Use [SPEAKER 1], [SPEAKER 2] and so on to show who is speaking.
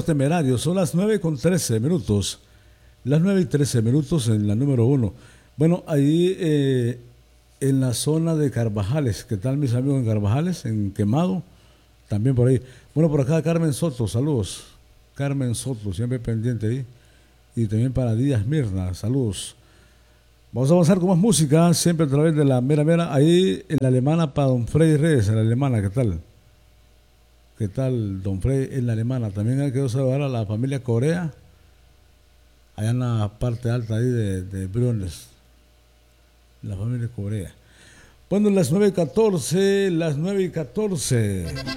[SPEAKER 1] Temerario. Son las 9:13. Las 9:13 en la número 1. Bueno, ahí en la zona de Carvajales. ¿Qué tal mis amigos en Carvajales? En Quemado. También por ahí. Bueno, por acá Carmen Soto, saludos. Carmen Soto, siempre pendiente ahí. Y también para Díaz Mirna, saludos. Vamos a avanzar con más música, siempre a través de la mera mera. Ahí en la alemana para don Freddy Reyes, en la alemana, ¿qué tal? ¿Qué tal, don Freddy en la alemana? También hay que saludar a la familia Corea, allá en la parte alta ahí de Briones, la familia Corea. Bueno, las 9:14, las 9:14.